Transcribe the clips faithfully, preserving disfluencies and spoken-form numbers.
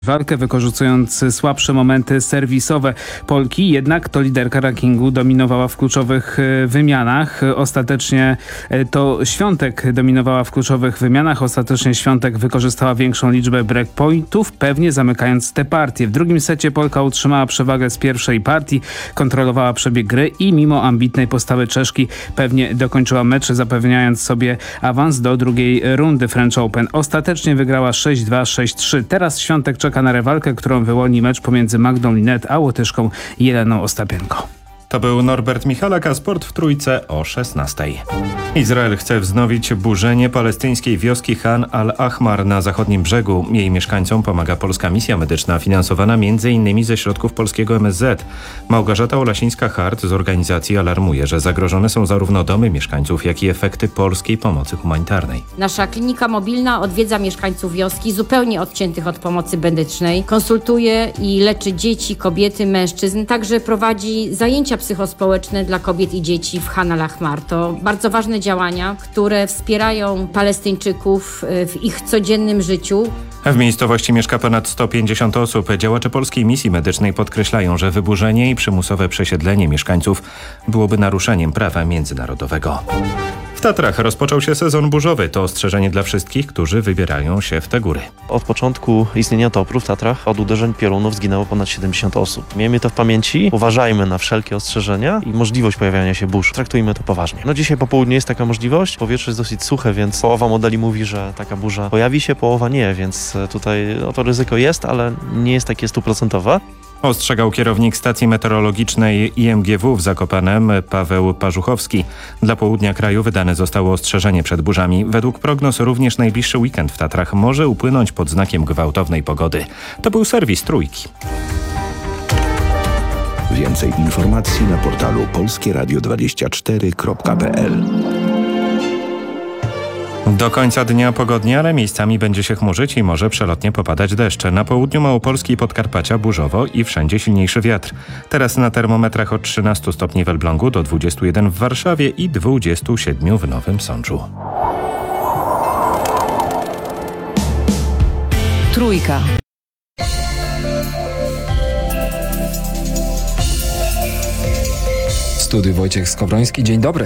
Walkę wykorzystując słabsze momenty serwisowe Polki, jednak to liderka rankingu dominowała w kluczowych wymianach. Ostatecznie to Świątek dominowała w kluczowych wymianach. Ostatecznie Świątek wykorzystała większą liczbę breakpointów, pewnie zamykając tę partię. W drugim secie Polka utrzymała przewagę z pierwszej partii, kontrolowała przebieg gry i mimo ambitnej postawy Czeszki pewnie dokończyła mecz, zapewniając sobie awans do drugiej rundy French Open. Ostatecznie wygrała sześć dwa, sześć trzy. Teraz Świątek czeka na rywalkę, którą wyłoni mecz pomiędzy Magdą Linette a Łotyszką Jeleną Ostapienko. To był Norbert Michalak, a sport w Trójce o szesnastej. Izrael chce wznowić burzenie palestyńskiej wioski Khan al-Ahmar na zachodnim brzegu. Jej mieszkańcom pomaga polska misja medyczna finansowana między innymi ze środków polskiego M S Z. Małgorzata Olasińska-Hart z organizacji alarmuje, że zagrożone są zarówno domy mieszkańców, jak i efekty polskiej pomocy humanitarnej. Nasza klinika mobilna odwiedza mieszkańców wioski zupełnie odciętych od pomocy medycznej, konsultuje i leczy dzieci, kobiety, mężczyzn, także prowadzi zajęcia psychospołeczne dla kobiet i dzieci w Khan al-Ahmar. To bardzo ważne działania, które wspierają Palestyńczyków w ich codziennym życiu. W miejscowości mieszka ponad sto pięćdziesiąt osób. Działacze polskiej misji medycznej podkreślają, że wyburzenie i przymusowe przesiedlenie mieszkańców byłoby naruszeniem prawa międzynarodowego. W Tatrach rozpoczął się sezon burzowy. To ostrzeżenie dla wszystkich, którzy wybierają się w te góry. Od początku istnienia topru w Tatrach od uderzeń piorunów zginęło ponad siedemdziesiąt osób. Miejmy to w pamięci, uważajmy na wszelkie ostrzeżenia i możliwość pojawiania się burz. Traktujmy to poważnie. No dzisiaj po południu jest taka możliwość. Powietrze jest dosyć suche, więc połowa modeli mówi, że taka burza pojawi się, połowa nie, więc tutaj no, to ryzyko jest, ale nie jest takie stuprocentowe. Ostrzegał kierownik stacji meteorologicznej I M G W w Zakopanem Paweł Parzuchowski. Dla południa kraju wydane zostało ostrzeżenie przed burzami. Według prognoz również najbliższy weekend w Tatrach może upłynąć pod znakiem gwałtownej pogody. To był serwis Trójki. Więcej informacji na portalu polskie radio dwadzieścia cztery kropka p l. Do końca dnia pogodnie, ale miejscami będzie się chmurzyć i może przelotnie popadać deszcz. Na południu Małopolski i Podkarpacia burzowo i wszędzie silniejszy wiatr. Teraz na termometrach od trzynastu stopni w Elblągu do dwudziestu jeden w Warszawie i dwudziestu siedmiu w Nowym Sączu. Trójka. W studiu Wojciech Skowroński. Dzień dobry.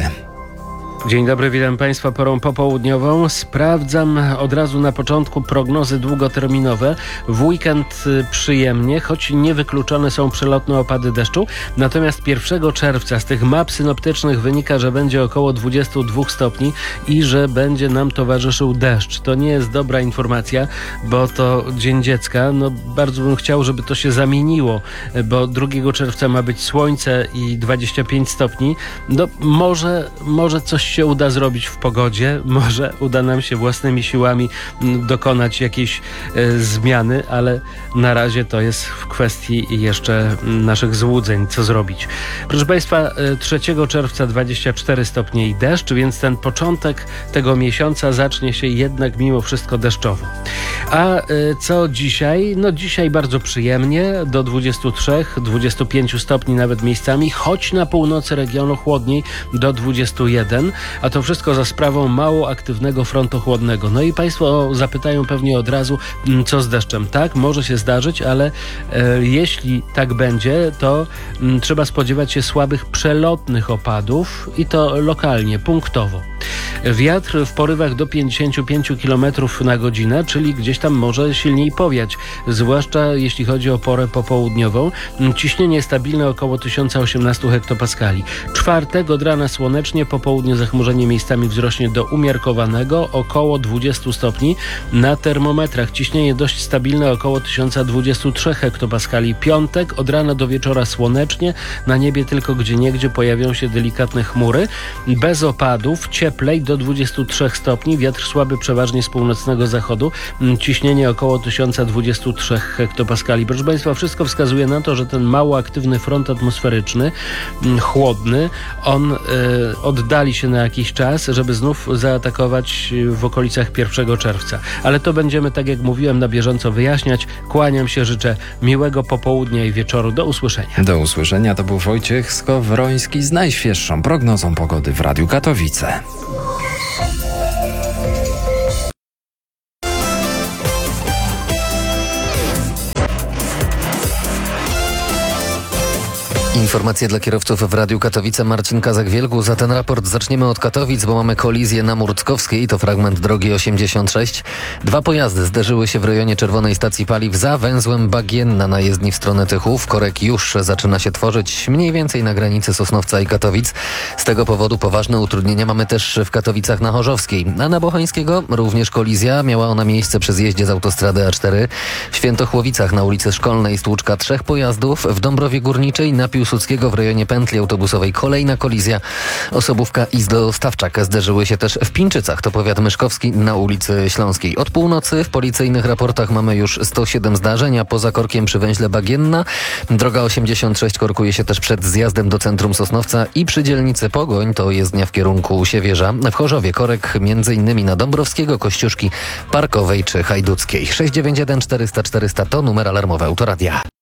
Dzień dobry, witam Państwa porą popołudniową. Sprawdzam od razu na początku prognozy długoterminowe. W weekend przyjemnie, choć niewykluczone są przelotne opady deszczu. Natomiast pierwszego czerwca z tych map synoptycznych wynika, że będzie około dwudziestu dwóch stopni i że będzie nam towarzyszył deszcz. To nie jest dobra informacja, bo to Dzień Dziecka. No bardzo bym chciał, żeby to się zamieniło, bo drugiego czerwca ma być słońce i dwadzieścia pięć stopni. No może, może coś się uda zrobić w pogodzie, może uda nam się własnymi siłami dokonać jakiejś e, zmiany, ale na razie to jest w kwestii jeszcze naszych złudzeń, co zrobić. Proszę Państwa, e, trzeciego czerwca dwadzieścia cztery stopnie i deszcz, więc ten początek tego miesiąca zacznie się jednak mimo wszystko deszczowo. A e, co dzisiaj? No dzisiaj bardzo przyjemnie, do dwudziestu trzech, dwudziestu pięciu stopni nawet miejscami, choć na północy regionu chłodniej do dwudziestu jeden. A to wszystko za sprawą mało aktywnego frontu chłodnego. No i Państwo zapytają pewnie od razu, co z deszczem. Tak, może się zdarzyć, ale e, jeśli tak będzie, to m, trzeba spodziewać się słabych przelotnych opadów i to lokalnie, punktowo. Wiatr w porywach do pięćdziesięciu pięciu kilometrów na godzinę, czyli gdzieś tam może silniej powiać, zwłaszcza jeśli chodzi o porę popołudniową. Ciśnienie stabilne około tysiąc osiemnaście hektopaskali. Czwartego od rana słonecznie, po południu zachmurzenie miejscami wzrośnie do umiarkowanego, około dwudziestu stopni. Na termometrach ciśnienie dość stabilne, około tysiąc dwadzieścia trzy hektopaskali. Piątek od rana do wieczora słonecznie, na niebie tylko gdzieniegdzie pojawią się delikatne chmury. Bez opadów, cieplej do dwudziestu trzech stopni, wiatr słaby przeważnie z północnego zachodu, ciśnienie około tysiąc dwadzieścia trzy hektopaskali. Proszę Państwa, wszystko wskazuje na to, że ten mało aktywny front atmosferyczny, chłodny, on y, oddali się na jakiś czas, żeby znów zaatakować w okolicach pierwszego czerwca. Ale to będziemy, tak jak mówiłem, na bieżąco wyjaśniać. Kłaniam się, życzę miłego popołudnia i wieczoru. Do usłyszenia. Do usłyszenia. To był Wojciech Skowroński z najświeższą prognozą pogody w Radiu Katowice. Informacje dla kierowców w Radiu Katowice. Marcin Kazak-Wielgu. Za ten raport zaczniemy od Katowic, bo mamy kolizję na Murckowskiej. To fragment drogi osiemdziesiąt sześć. Dwa pojazdy zderzyły się w rejonie Czerwonej Stacji Paliw za węzłem Bagienna na jezdni w stronę Tychów. Korek już zaczyna się tworzyć mniej więcej na granicy Sosnowca i Katowic. Z tego powodu poważne utrudnienia mamy też w Katowicach na Chorzowskiej. A na Bocheńskiego również kolizja. Miała ona miejsce przy zjeździe z autostrady A cztery. W Świętochłowicach na ulicy Szkolnej stłuczka trzech pojazdów. W Dąbrowie Górniczej na Piłsudskiego w rejonie pętli autobusowej kolejna kolizja. Osobówka i Stawczak zderzyły się też w Pińczycach. To powiat myszkowski na ulicy Śląskiej. Od północy w policyjnych raportach mamy już sto siedem zdarzeń, a poza korkiem przy węźle Bagienna droga osiemdziesiąt sześć korkuje się też przed zjazdem do centrum Sosnowca i przy dzielnicy Pogoń, to jezdnia w kierunku Siewierza. W Chorzowie korek między innymi na Dąbrowskiego, Kościuszki, Parkowej czy Hajduckiej. sześć dziewięć jeden czterysta czterysta to numer alarmowy Autoradia.